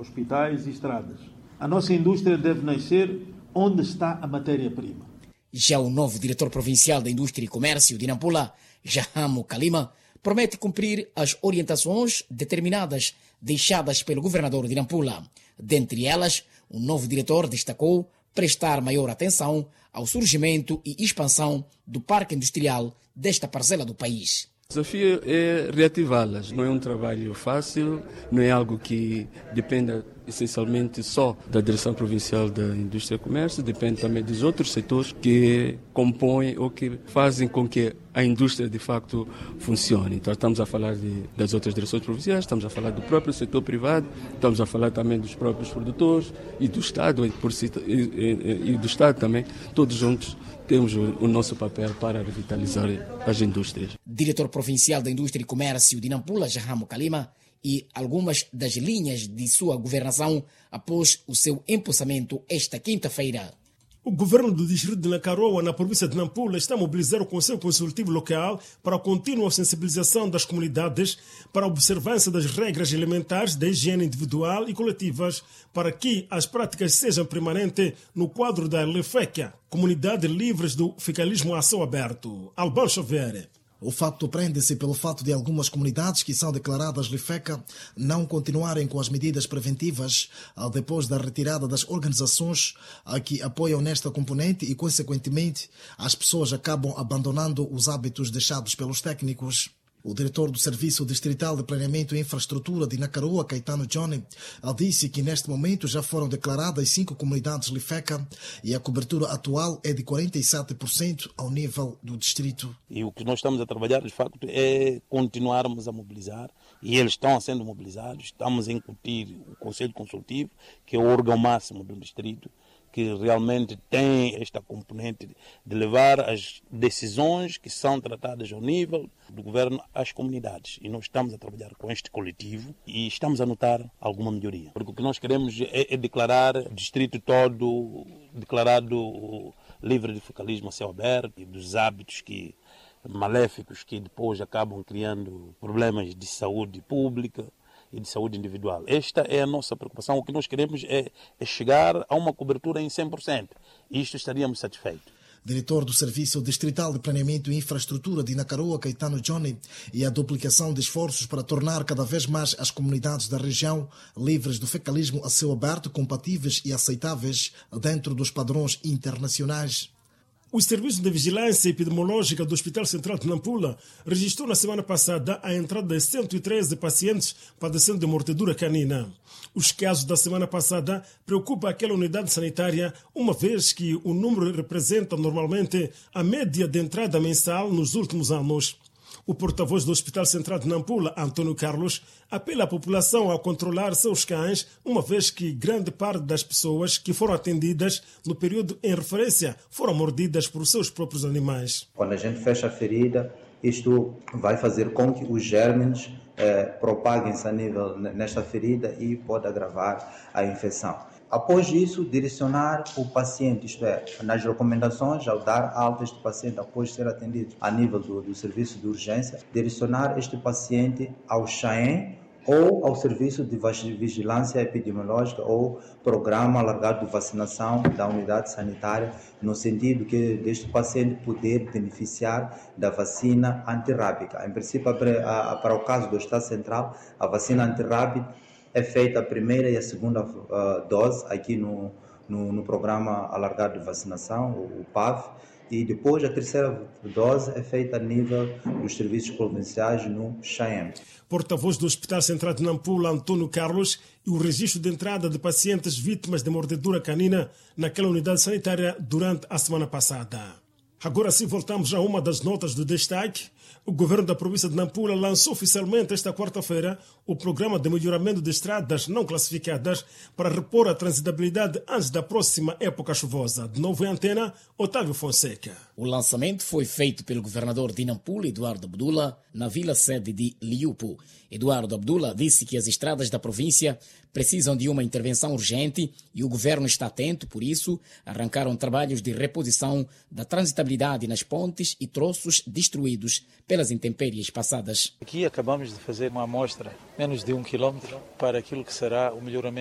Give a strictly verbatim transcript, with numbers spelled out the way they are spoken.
hospitais e estradas. A nossa indústria deve nascer onde está a matéria-prima. Já o novo diretor provincial da Indústria e Comércio de Nampula, Jahamo Kalima, promete cumprir as orientações determinadas deixadas pelo governador de Nampula. Dentre elas, o novo diretor destacou prestar maior atenção ao surgimento e expansão do parque industrial desta parcela do país. O desafio é reativá-las. Não é um trabalho fácil, não é algo que dependa essencialmente só da Direção Provincial da Indústria e Comércio, depende também dos outros setores que compõem ou que fazem com que a indústria de facto funcione. Então estamos a falar de, das outras direções provinciais, estamos a falar do próprio setor privado, estamos a falar também dos próprios produtores e do Estado, e, por, e, e, e do Estado também, todos juntos temos o, o nosso papel para revitalizar as indústrias. Diretor Provincial da Indústria e Comércio de Nampula, Jahamo Kalima, e algumas das linhas de sua governação após o seu empossamento esta quinta-feira. O governo do distrito de Nakaroa, na província de Nampula, está a mobilizar o Conselho Consultivo Local para a contínua sensibilização das comunidades para a observância das regras elementares da higiene individual e coletivas para que as práticas sejam permanentes no quadro da LIFECA, Comunidade Livres do Fecalismo a Céu Aberto. Albano Xavier. O facto prende-se pelo fato de algumas comunidades que são declaradas LIFECA não continuarem com as medidas preventivas depois da retirada das organizações que apoiam nesta componente e, consequentemente, as pessoas acabam abandonando os hábitos deixados pelos técnicos. O diretor do Serviço Distrital de Planeamento e Infraestrutura de Nakaroa, Caetano Johnny, disse que neste momento já foram declaradas cinco comunidades LIFECA e a cobertura atual é de quarenta e sete por cento ao nível do distrito. E o que nós estamos a trabalhar, de facto, é continuarmos a mobilizar, e eles estão sendo mobilizados. Estamos a incutir o Conselho Consultivo, que é o órgão máximo do distrito, que realmente tem esta componente de levar as decisões que são tratadas ao nível do governo às comunidades. E nós estamos a trabalhar com este coletivo e estamos a notar alguma melhoria. Porque o que nós queremos é, é declarar o distrito todo declarado livre de fecalismo a céu aberto e dos hábitos que, maléficos que depois acabam criando problemas de saúde pública e de saúde individual. Esta é a nossa preocupação. O que nós queremos é, é chegar a uma cobertura em cem por cento. E isto estaríamos satisfeitos. Diretor do Serviço Distrital de Planeamento e Infraestrutura de Nakaroa, Caetano Johnny, e a duplicação de esforços para tornar cada vez mais as comunidades da região livres do fecalismo a céu aberto, compatíveis e aceitáveis dentro dos padrões internacionais. O Serviço de Vigilância Epidemiológica do Hospital Central de Nampula registrou na semana passada a entrada de cento e treze pacientes padecendo de mordedura canina. Os casos da semana passada preocupam aquela unidade sanitária, uma vez que o número representa normalmente a média de entrada mensal nos últimos anos. O porta-voz do Hospital Central de Nampula, Antônio Carlos, apela à população a controlar seus cães, uma vez que grande parte das pessoas que foram atendidas no período em referência foram mordidas por seus próprios animais. Quando a gente fecha a ferida, isto vai fazer com que os germes eh, propaguem-se a nível nesta ferida e pode agravar a infecção. Após isso, direcionar o paciente, isto é, nas recomendações, ao dar alta este paciente após ser atendido a nível do, do serviço de urgência, direcionar este paciente ao CHAEM ou ao Serviço de Vigilância Epidemiológica ou Programa Alargado de Vacinação da Unidade Sanitária, no sentido que deste paciente poder beneficiar da vacina antirrábica. Em princípio, para, para o caso do Estado Central, a vacina antirrábica é feita a primeira e a segunda uh, dose aqui no, no, no Programa Alargado de Vacinação, o, o P A V, e depois a terceira dose é feita a nível dos serviços provinciais no CHAEM. Porta-voz do Hospital Central de Nampula, Antônio Carlos, e o registro de entrada de pacientes vítimas de mordedura canina naquela unidade sanitária durante a semana passada. Agora sim voltamos a uma das notas do destaque. O governo da província de Nampula lançou oficialmente esta quarta-feira o programa de melhoramento de estradas não classificadas para repor a transitabilidade antes da próxima época chuvosa. De novo em antena, Otávio Fonseca. O lançamento foi feito pelo governador de Nampula, Eduardo Abdullah, na vila-sede de Liupo. Eduardo Abdullah disse que as estradas da província precisam de uma intervenção urgente e o governo está atento, por isso arrancaram trabalhos de reposição da transitabilidade nas pontes e troços destruídos pelas intempéries passadas. Aqui acabamos de fazer uma amostra, menos de um quilômetro, para aquilo que será o melhoramento